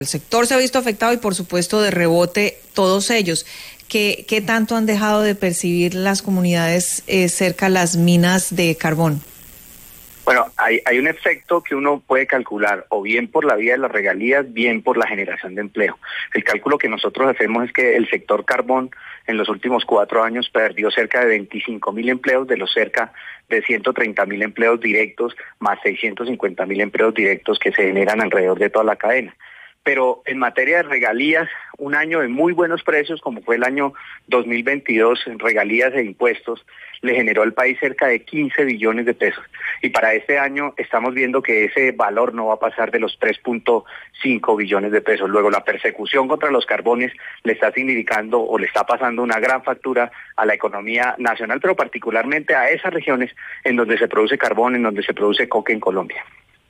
El sector se ha visto afectado y, por supuesto, de rebote todos ellos. ¿Qué tanto han dejado de percibir las comunidades cerca a las minas de carbón? Bueno, hay un efecto que uno puede calcular, o bien por la vía de las regalías, bien por la generación de empleo. El cálculo que nosotros hacemos es que el sector carbón en los últimos 4 años perdió cerca de 25.000 empleos de los cerca de 130.000 empleos directos, más 650.000 empleos directos que se generan alrededor de toda la cadena. Pero en materia de regalías, un año de muy buenos precios, como fue el año 2022, en regalías e impuestos, le generó al país cerca de 15 billones de pesos. Y para este año estamos viendo que ese valor no va a pasar de los 3.5 billones de pesos. Luego, la persecución contra los carbones le está significando o le está pasando una gran factura a la economía nacional, pero particularmente a esas regiones en donde se produce carbón, en donde se produce coque en Colombia.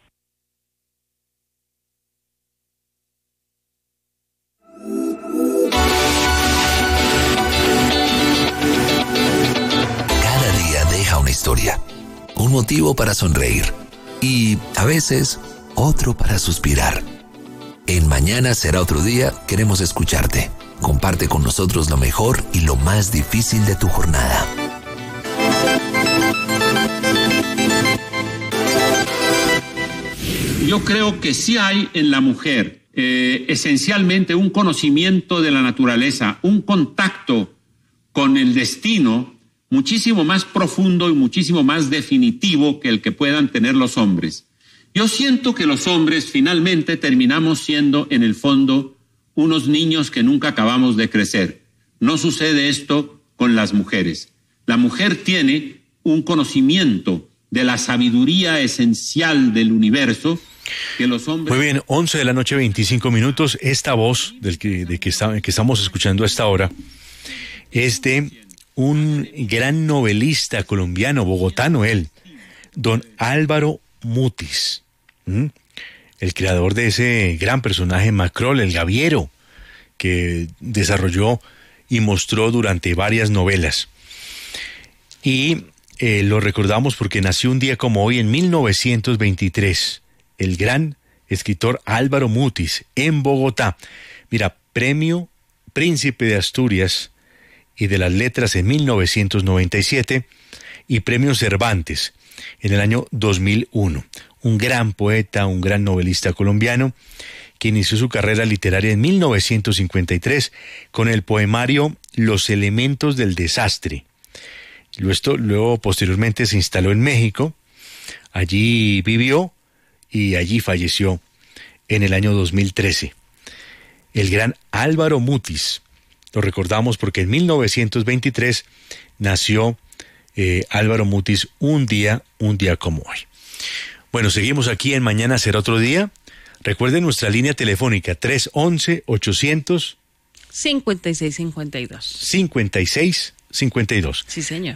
Una historia, un motivo para sonreír y, a veces, otro para suspirar. En Mañana será otro día, queremos escucharte. Comparte con nosotros lo mejor y lo más difícil de tu jornada. Yo creo que sí hay en la mujer esencialmente un conocimiento de la naturaleza, un contacto con el destino muchísimo más profundo y muchísimo más definitivo que el que puedan tener los hombres. Yo siento que los hombres finalmente terminamos siendo, en el fondo, unos niños que nunca acabamos de crecer. No sucede esto con las mujeres. La mujer tiene un conocimiento de la sabiduría esencial del universo que los hombres... Muy bien, 11:25 p.m. Esta voz que estamos escuchando a esta hora es de un gran novelista colombiano, bogotano él, don Álvaro Mutis, el creador de ese gran personaje Macrol, el gaviero, que desarrolló y mostró durante varias novelas. Y lo recordamos porque nació un día como hoy, en 1923, el gran escritor Álvaro Mutis, en Bogotá. Mira, Premio Príncipe de Asturias y de las Letras en 1997 y Premio Cervantes en el año 2001. Un gran poeta, un gran novelista colombiano que inició su carrera literaria en 1953 con el poemario Los elementos del desastre. Luego posteriormente se instaló en México, allí vivió y allí falleció en el año 2013. El gran Álvaro Mutis. Lo recordamos porque en 1923 nació Álvaro Mutis, un día como hoy. Bueno, seguimos aquí en Mañana será otro día. Recuerden nuestra línea telefónica 311-800... 5652. 5652. Sí, señor.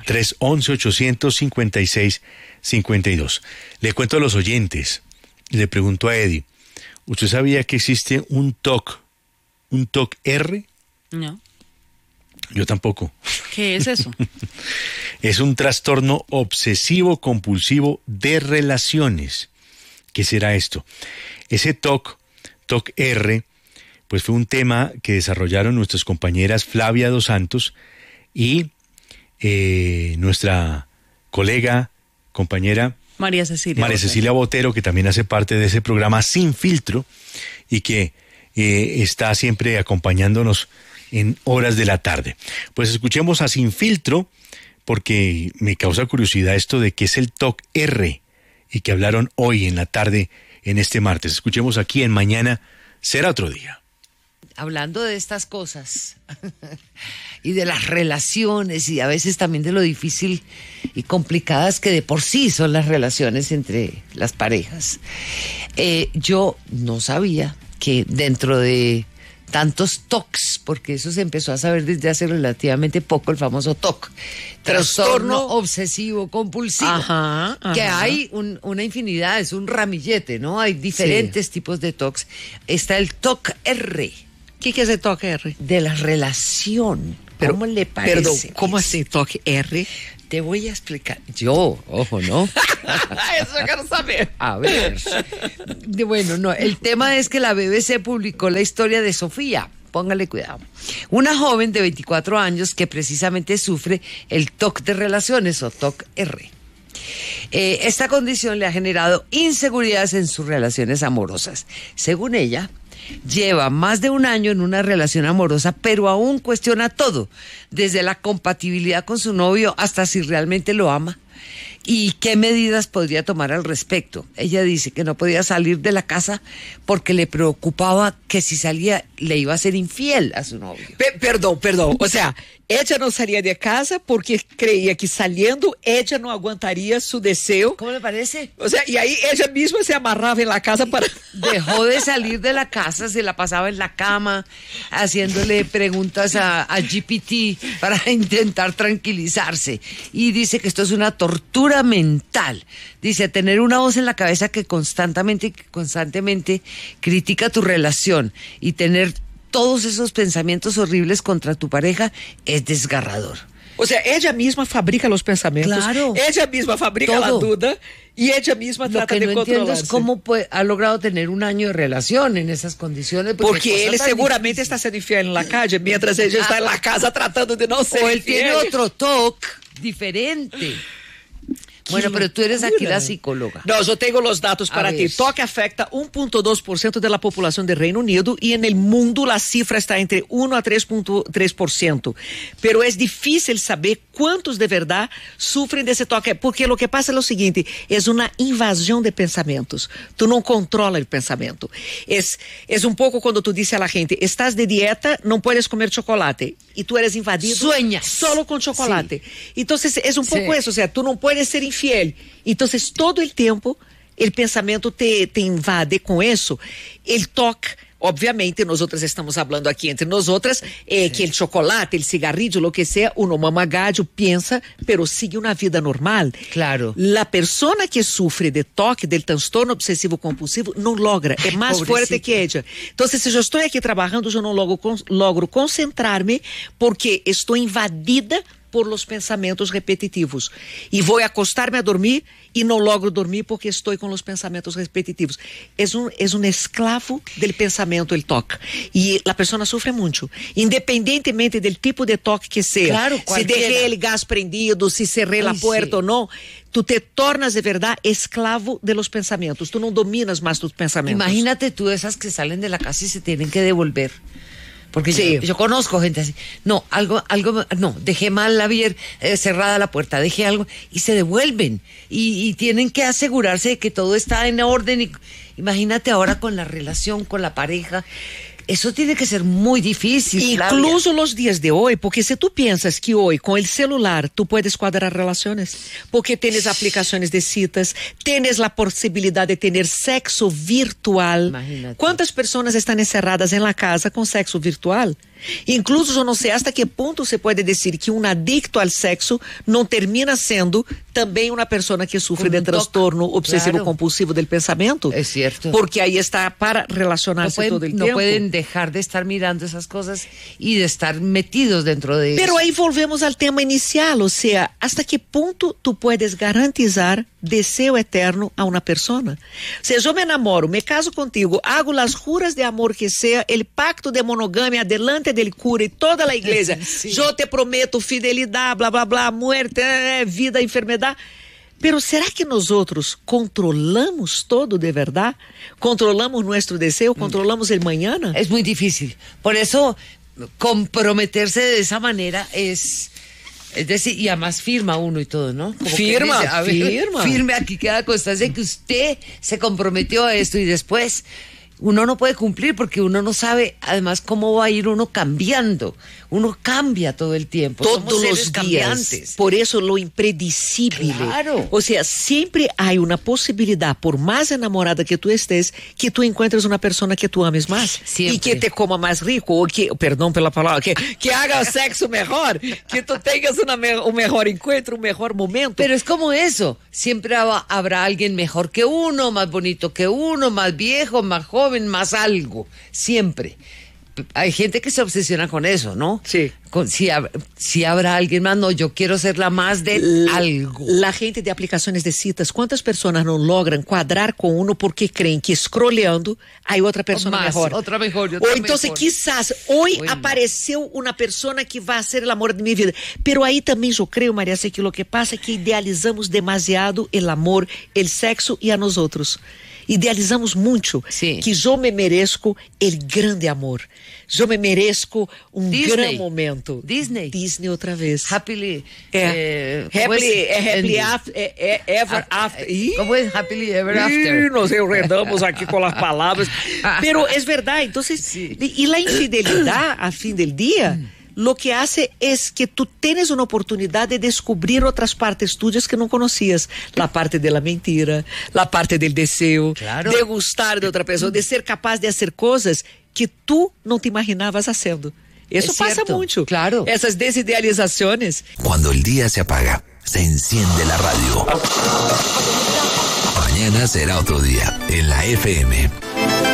311-800-5652. Le cuento a los oyentes, le pregunto a Eddie, ¿usted sabía que existe un TOC R? No. Yo tampoco. ¿Qué es eso? Es un trastorno obsesivo compulsivo de relaciones. ¿Qué será esto? Ese TOC R, pues fue un tema que desarrollaron nuestras compañeras Flavia Dos Santos y nuestra compañera María Cecilia Botero, que también hace parte de ese programa Sin Filtro y que está siempre acompañándonos en horas de la tarde. Pues escuchemos a Sin Filtro, porque me causa curiosidad esto de qué es el TOC R y que hablaron hoy en la tarde, en este martes. Escuchemos aquí en Mañana será otro día. Hablando de estas cosas y de las relaciones y a veces también de lo difícil y complicadas que de por sí son las relaciones entre las parejas, yo no sabía que dentro de tantos TOCs, porque eso se empezó a saber desde hace relativamente poco, el famoso TOC, trastorno obsesivo compulsivo, que hay una infinidad, es un ramillete, ¿no? Hay diferentes tipos de TOCs. Está el TOC R. ¿Qué es el TOC R? De la relación. ¿Cómo le parece? Perdón, ¿cómo así TOC R? Te voy a explicar. Yo, ojo, ¿no? Eso quiero saber. A ver. Bueno, no, el tema es que la BBC publicó la historia de Sofía. Póngale cuidado. Una joven de 24 años que precisamente sufre el TOC de relaciones o TOC-R. Esta condición le ha generado inseguridades en sus relaciones amorosas. Según ella, lleva más de un año en una relación amorosa, pero aún cuestiona todo, desde la compatibilidad con su novio hasta si realmente lo ama y qué medidas podría tomar al respecto. Ella dice que no podía salir de la casa porque le preocupaba que si salía le iba a ser infiel a su novio. Perdão. O sea, ella não saía de casa porque creía que saliendo ella no aguantaría su deseo. ¿Cómo le parece? O sea, y ahí ella misma se amarraba en la casa para... Dejó de salir de la casa, se la pasaba en la cama, haciéndole preguntas a GPT para intentar tranquilizarse. Y dice que esto es una tortura mental. Dice, tener una voz en la cabeza que constantemente critica tu relación y tener todos esos pensamientos horribles contra tu pareja es desgarrador. O sea, ella misma fabrica los pensamientos, claro, ella misma fabrica la duda y ella misma trata de controlarse. Lo que no entiendo es cómo ha logrado tener un año de relación en esas condiciones. Porque él seguramente está siendo infiel en la calle, mientras ella está en la casa tratando de no ser infiel. O él tiene otro TOC diferente. Bueno, pero tú eres aquí la psicóloga. No, yo tengo los datos para ti. TOC afecta 1.2% de la población del Reino Unido y en el mundo la cifra está entre 1 a 3.3%. Pero es difícil saber cuántos de verdad sufren de ese TOC, porque lo que pasa es lo siguiente, es una invasión de pensamientos. Tú no controlas el pensamiento. Es un poco cuando tú dices a la gente, estás de dieta, no puedes comer chocolate. Y tú eres invadido. Sueñas. Solo con chocolate. Sí. Entonces, es un poco eso, o sea, tú no puedes ser infiel. Entonces, todo el tiempo, el pensamiento te invade con eso. El TOC, obviamente, nosotras estamos hablando aquí entre nosotras, que el chocolate, el cigarrillo, lo que sea, uno mama gallo, piensa, pero sigue una vida normal. Claro. La persona que sufre de TOC, del trastorno obsesivo compulsivo, no logra, es más fuerte que ella. Entonces, si yo estoy aquí trabajando, yo no logro concentrarme porque estoy invadida por los pensamientos repetitivos. Y voy a acostarme a dormir y no logro dormir porque estoy con los pensamientos repetitivos. Es un esclavo del pensamiento, el TOC. Y la persona sufre mucho, independientemente del tipo de TOC que sea. Claro, si dejé el gas prendido, si cerré la puerta o no, tú te tornas de verdad esclavo de los pensamientos. Tú no dominas más tus pensamientos. Imagínate tú esas que salen de la casa y se tienen que devolver. Porque yo conozco gente así. No, dejé mal cerrada la puerta, dejé algo y se devuelven y tienen que asegurarse de que todo está en orden. Imagínate ahora con la relación, con la pareja. Eso tiene que ser muy difícil. Incluso los días de hoy, porque si tú piensas que hoy con el celular tú puedes cuadrar relaciones, porque tienes aplicaciones de citas, tienes la posibilidad de tener sexo virtual. Imagínate. ¿Cuántas personas están encerradas en la casa con sexo virtual? Incluso yo no sé hasta qué punto se puede decir que un adicto al sexo no termina siendo también una persona que sufre de trastorno obsesivo compulsivo del pensamiento. Es cierto. Porque ahí está para relacionarse todo el tiempo. No pueden dejar de estar mirando esas cosas y de estar metidos dentro de eso. Pero ahí volvemos al tema inicial, o sea, ¿hasta qué punto tú puedes garantizar deseo eterno a una persona? O sea, yo me enamoro, me caso contigo, hago las juras de amor que sea, el pacto de monogamia delante del cura y toda la iglesia. Sí. Yo te prometo fidelidad, bla, bla, bla, muerte, vida, enfermedad. Pero ¿será que nosotros controlamos todo de verdad? ¿Controlamos nuestro deseo? ¿Controlamos el mañana? Es muy difícil. Por eso, comprometerse de esa manera es decir, y además firma uno y todo, ¿no? Como firma. Firme, aquí queda constancia que usted se comprometió a esto y después uno no puede cumplir porque uno no sabe además cómo va a ir uno cambiando. Uno cambia todo el tiempo. Todos los días. Por eso lo impredecible. Claro. O sea, siempre hay una posibilidad, por más enamorada que tú estés, que tú encuentres una persona que tú ames más. Siempre. Y que te coma más rico, o que, perdón por la palabra, que haga sexo mejor, que tú tengas un mejor encuentro, un mejor momento. Pero es como eso. Siempre habrá alguien mejor que uno, más bonito que uno, más viejo, más joven, más algo. Siempre. hay gente que se obsesiona con eso, ¿no? Sí. Si habrá alguien más, no, yo quiero ser la más de algo. La gente de aplicaciones de citas, ¿cuántas personas no logran cuadrar con uno porque creen que scrolleando hay otra persona mejor? Otra mejor. O entonces quizás hoy apareceu una persona que va a ser el amor de mi vida. Pero ahí también yo creo, María C, que lo que pasa es que idealizamos demasiado el amor, el sexo y a nosotros. Idealizamos muito que eu me mereço el grande amor. Eu me mereço grande momento. Disney outra vez. Happily ever after. Como é happily ever after? Nos enredamos aqui com as palavras. Pero es verdad, entonces, y la infidelidad al fin del día lo que hace es que tú tienes una oportunidad de descubrir otras partes tuyas que no conocías. La parte de la mentira, la parte del deseo, de gustar de otra persona, de ser capaz de hacer cosas que tú no te imaginabas haciendo. Eso pasa mucho. Claro. Esas desidealizaciones. Cuando el día se apaga, se enciende la radio. Mañana será otro día en la FM.